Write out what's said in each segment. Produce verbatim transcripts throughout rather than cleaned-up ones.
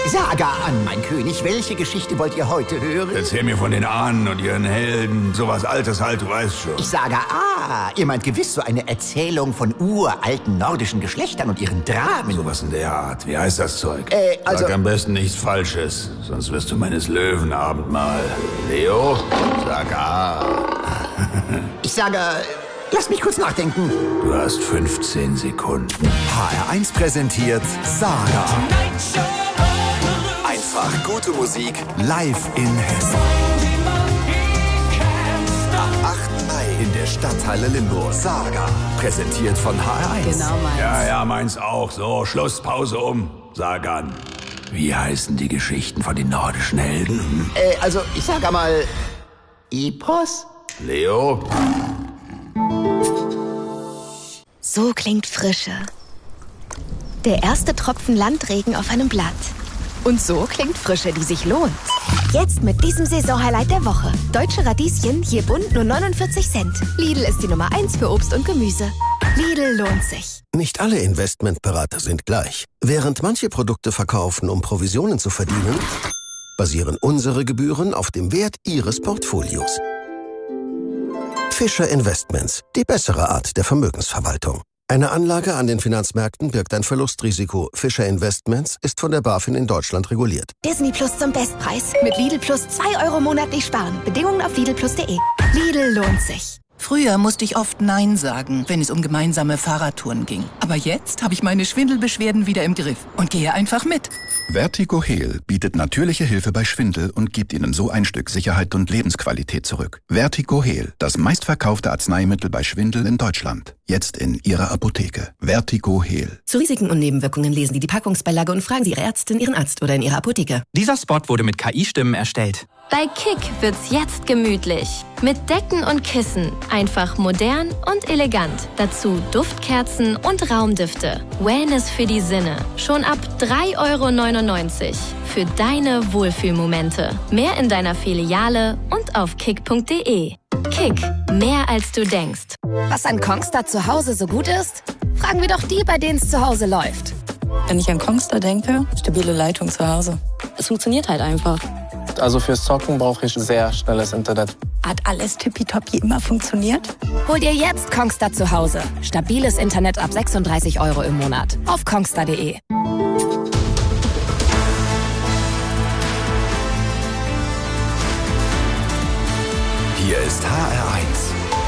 Saga an, mein König. Welche Geschichte wollt ihr heute hören? Erzähl mir von den Ahnen und ihren Helden. Sowas Altes halt, du weißt schon. Ich sage, ah, ihr meint gewiss so eine Erzählung von uralten nordischen Geschlechtern und ihren Dramen. Sowas in der Art. Wie heißt das Zeug? Äh, also... Sag am besten nichts Falsches, sonst wirst du meines Löwen Abendmahl. Leo, sag ah. Ich sage... Lass mich kurz nachdenken. Du hast fünfzehn Sekunden. H R eins präsentiert Saga. Einfach gute Musik live in Hessen. Am achten Mai in der Stadthalle Limburg. Saga, präsentiert von H R eins. Genau meins. Ja, ja, meins auch. So, Schluss, Pause um. Sag an. Wie heißen die Geschichten von den nordischen Helden? Äh, also, ich sage mal... Epos? Leo? So klingt Frische. Der erste Tropfen Landregen auf einem Blatt. Und so klingt Frische, die sich lohnt. Jetzt mit diesem Saisonhighlight der Woche. Deutsche Radieschen, je bunt nur neunundvierzig Cent. Lidl ist die Nummer eins für Obst und Gemüse. Lidl lohnt sich. Nicht alle Investmentberater sind gleich. Während manche Produkte verkaufen, um Provisionen zu verdienen, basieren unsere Gebühren auf dem Wert Ihres Portfolios. Fischer Investments, die bessere Art der Vermögensverwaltung. Eine Anlage an den Finanzmärkten birgt ein Verlustrisiko. Fischer Investments ist von der BaFin in Deutschland reguliert. Disney Plus zum Bestpreis. Mit Lidl Plus zwei Euro monatlich sparen. Bedingungen auf lidl plus punkt de. Lidl lohnt sich. Früher musste ich oft Nein sagen, wenn es um gemeinsame Fahrradtouren ging. Aber jetzt habe ich meine Schwindelbeschwerden wieder im Griff und gehe einfach mit. Vertigo Heal bietet natürliche Hilfe bei Schwindel und gibt Ihnen so ein Stück Sicherheit und Lebensqualität zurück. Vertigo Heal, das meistverkaufte Arzneimittel bei Schwindel in Deutschland. Jetzt in Ihrer Apotheke. Vertigo Heal. Zu Risiken und Nebenwirkungen lesen Sie die Packungsbeilage und fragen Sie Ihre Ärztin, Ihren Arzt oder in Ihrer Apotheke. Dieser Spot wurde mit K I-Stimmen erstellt. Bei Kick wird's jetzt gemütlich. Mit Decken und Kissen. Einfach modern und elegant. Dazu Duftkerzen und Raumdüfte. Wellness für die Sinne. Schon ab drei Euro neunundneunzig. Für deine Wohlfühlmomente. Mehr in deiner Filiale und auf kick punkt de. Kick. Mehr als du denkst. Was an Kongstar zu Hause so gut ist? Fragen wir doch die, bei denen es zu Hause läuft. Wenn ich an Kongstar denke, stabile Leitung zu Hause. Es funktioniert halt einfach. Also fürs Zocken brauche ich sehr schnelles Internet. Hat alles tippitoppi immer funktioniert? Hol dir jetzt Kongstar zu Hause. Stabiles Internet ab sechsunddreißig Euro im Monat. Auf kongstar punkt de. Hier ist H R eins.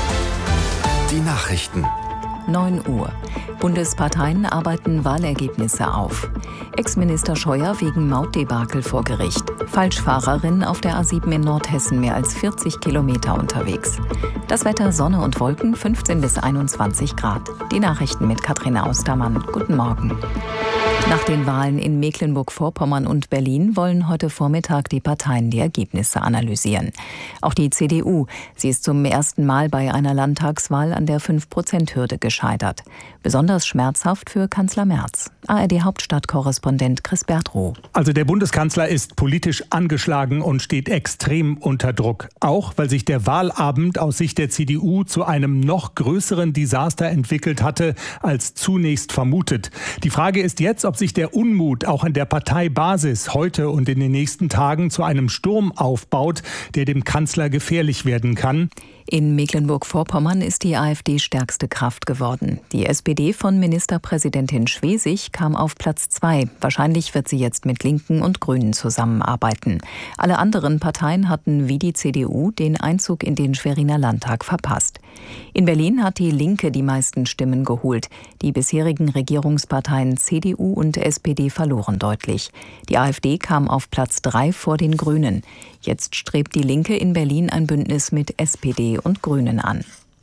Die Nachrichten. neun Uhr. Bundesparteien arbeiten Wahlergebnisse auf. Ex-Minister Scheuer wegen Mautdebakel vor Gericht. Falschfahrerin auf der A sieben in Nordhessen mehr als vierzig Kilometer unterwegs. Das Wetter Sonne und Wolken fünfzehn bis einundzwanzig Grad. Die Nachrichten mit Katrin Austermann. Guten Morgen. Nach den Wahlen in Mecklenburg-Vorpommern und Berlin wollen heute Vormittag die Parteien die Ergebnisse analysieren. Auch die C D U. Sie ist zum ersten Mal bei einer Landtagswahl an der fünf Prozent Hürde gescheitert. Besonders schmerzhaft für Kanzler Merz. A R D-Hauptstadtkorrespondent Chris Bertrow. Also der Bundeskanzler ist politisch angeschlagen und steht extrem unter Druck. Auch weil sich der Wahlabend aus Sicht der C D U zu einem noch größeren Desaster entwickelt hatte, als zunächst vermutet. Die Frage ist jetzt, ob sich der Unmut auch an der Parteibasis heute und in den nächsten Tagen zu einem Sturm aufbaut, der dem Kanzler gefährlich werden kann. In Mecklenburg-Vorpommern ist die AfD stärkste Kraft geworden. Die S P D von Ministerpräsidentin Schwesig kam auf Platz zwei. Wahrscheinlich wird sie jetzt mit Linken und Grünen zusammenarbeiten. Alle anderen Parteien hatten wie die C D U den Einzug in den Schweriner Landtag verpasst. In Berlin hat die Linke die meisten Stimmen geholt. Die bisherigen Regierungsparteien C D U und S P D verloren deutlich. Die AfD kam auf Platz drei vor den Grünen. Jetzt strebt die Linke in Berlin ein Bündnis mit S P D und Grünen an.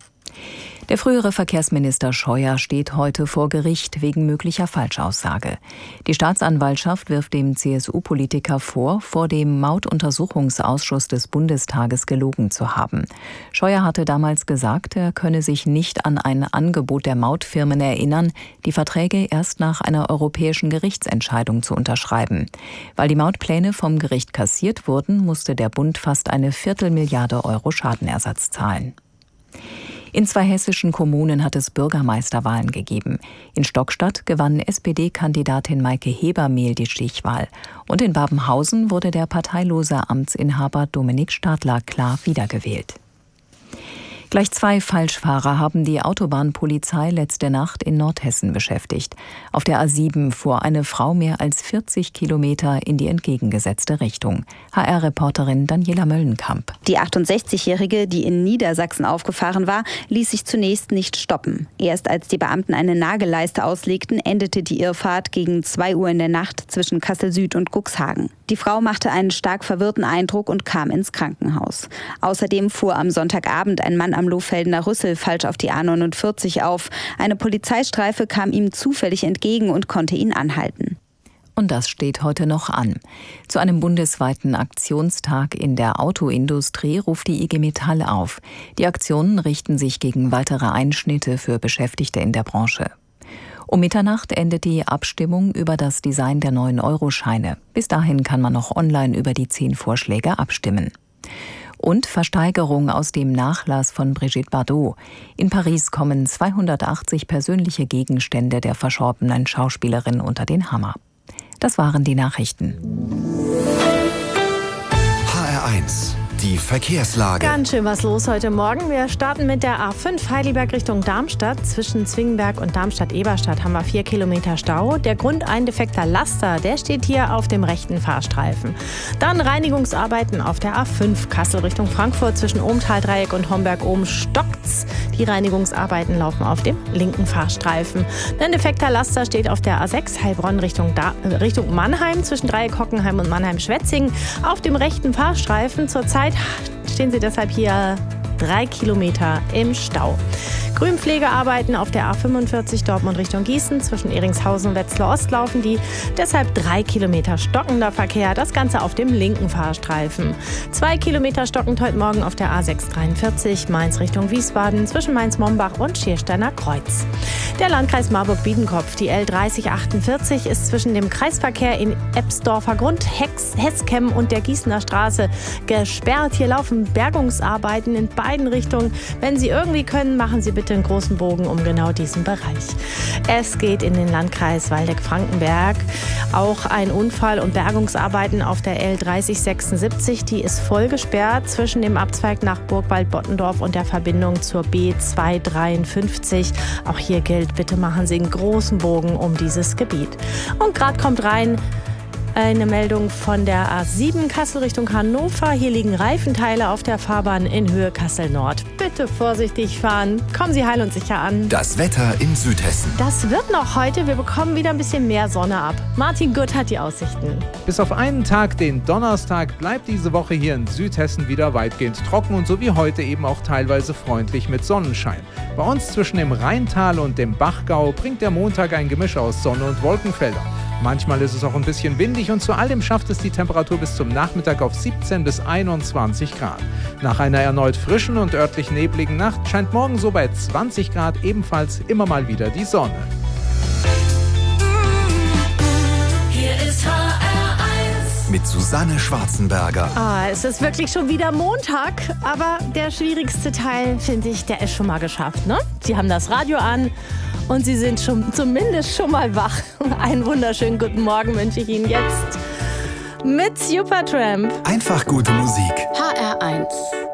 Der frühere Verkehrsminister Scheuer steht heute vor Gericht wegen möglicher Falschaussage. Die Staatsanwaltschaft wirft dem C S U-Politiker vor, vor dem Mautuntersuchungsausschuss des Bundestages gelogen zu haben. Scheuer hatte damals gesagt, er könne sich nicht an ein Angebot der Mautfirmen erinnern, die Verträge erst nach einer europäischen Gerichtsentscheidung zu unterschreiben. Weil die Mautpläne vom Gericht kassiert wurden, musste der Bund fast eine Viertelmilliarde Euro Schadenersatz zahlen. In zwei hessischen Kommunen hat es Bürgermeisterwahlen gegeben. In Stockstadt gewann S P D-Kandidatin Maike Hebermehl die Stichwahl. Und in Babenhausen wurde der parteilose Amtsinhaber Dominik Stadler klar wiedergewählt. Gleich zwei Falschfahrer haben die Autobahnpolizei letzte Nacht in Nordhessen beschäftigt. Auf der A sieben fuhr eine Frau mehr als vierzig Kilometer in die entgegengesetzte Richtung. H R-Reporterin Daniela Möllenkamp. Die achtundsechzigjährige, die in Niedersachsen aufgefahren war, ließ sich zunächst nicht stoppen. Erst als die Beamten eine Nagelleiste auslegten, endete die Irrfahrt gegen zwei Uhr in der Nacht zwischen Kassel Süd und Cuxhagen. Die Frau machte einen stark verwirrten Eindruck und kam ins Krankenhaus. Außerdem fuhr am Sonntagabend ein Mann am Lohfeldener Rüssel falsch auf die A neunundvierzig auf. Eine Polizeistreife kam ihm zufällig entgegen und konnte ihn anhalten. Und das steht heute noch an. Zu einem bundesweiten Aktionstag in der Autoindustrie ruft die I G Metall auf. Die Aktionen richten sich gegen weitere Einschnitte für Beschäftigte in der Branche. Um Mitternacht endet die Abstimmung über das Design der neuen Euroscheine. Bis dahin kann man noch online über die zehn Vorschläge abstimmen. Und Versteigerung aus dem Nachlass von Brigitte Bardot. In Paris kommen zweihundertachtzig persönliche Gegenstände der verstorbenen Schauspielerin unter den Hammer. Das waren die Nachrichten. H R eins. Die Verkehrslage. Ganz schön was los heute Morgen. Wir starten mit der A fünf Heidelberg Richtung Darmstadt. Zwischen Zwingenberg und Darmstadt-Eberstadt haben wir vier Kilometer Stau. Der Grund ein defekter Laster, der steht hier auf dem rechten Fahrstreifen. Dann Reinigungsarbeiten auf der A fünf Kassel Richtung Frankfurt. Zwischen Ohmtal-Dreieck und Homberg-Ohm stockt's. Die Reinigungsarbeiten laufen auf dem linken Fahrstreifen. Ein defekter Laster steht auf der A sechs Heilbronn Richtung, da- Richtung Mannheim. Zwischen Dreieck Hockenheim und Mannheim-Schwetzingen auf dem rechten Fahrstreifen. Zurzeit stehen Sie deshalb hier drei Kilometer im Stau. Grünpflegearbeiten auf der A fünfundvierzig Dortmund Richtung Gießen. Zwischen Eringshausen und Wetzlar Ost laufen die. Deshalb drei Kilometer stockender Verkehr. Das Ganze auf dem linken Fahrstreifen. Zwei Kilometer stockend heute Morgen auf der A sechs dreiundvierzig Mainz Richtung Wiesbaden. Zwischen Mainz-Mombach und Schiersteiner Kreuz. Der Landkreis Marburg-Biedenkopf. Die L dreißig achtundvierzig ist zwischen dem Kreisverkehr in Ebsdorfer Grund, Hex, Heskem und der Gießener Straße gesperrt. Hier laufen Bergungsarbeiten in beiden Richtungen. Wenn Sie irgendwie können, machen Sie bitte einen großen Bogen um genau diesen Bereich. Es geht in den Landkreis Waldeck-Frankenberg. Auch ein Unfall und Bergungsarbeiten auf der L dreißig sechsundsiebzig. Die ist voll gesperrt zwischen dem Abzweig nach Burgwald-Bottendorf und der Verbindung zur B zweihundertdreiundfünfzig. Auch hier gilt, bitte machen Sie einen großen Bogen um dieses Gebiet. Und gerade kommt rein eine Meldung von der A sieben Kassel Richtung Hannover. Hier liegen Reifenteile auf der Fahrbahn in Höhe Kassel-Nord. Bitte vorsichtig fahren. Kommen Sie heil und sicher an. Das Wetter in Südhessen. Das wird noch heute. Wir bekommen wieder ein bisschen mehr Sonne ab. Martin Gutt hat die Aussichten. Bis auf einen Tag, den Donnerstag, bleibt diese Woche hier in Südhessen wieder weitgehend trocken und so wie heute eben auch teilweise freundlich mit Sonnenschein. Bei uns zwischen dem Rheintal und dem Bachgau bringt der Montag ein Gemisch aus Sonne und Wolkenfeldern. Manchmal ist es auch ein bisschen windig und zu allem schafft es die Temperatur bis zum Nachmittag auf siebzehn bis einundzwanzig Grad. Nach einer erneut frischen und örtlich nebligen Nacht scheint morgen so bei zwanzig Grad ebenfalls immer mal wieder die Sonne. Hier ist H R eins mit Susanne Schwarzenberger. Ah, es ist wirklich schon wieder Montag, aber der schwierigste Teil, finde ich, der ist schon mal geschafft, ne? Sie haben das Radio an. Und Sie sind schon, zumindest schon mal wach. Einen wunderschönen guten Morgen wünsche ich Ihnen jetzt mit Supertramp. Einfach gute Musik. H R eins.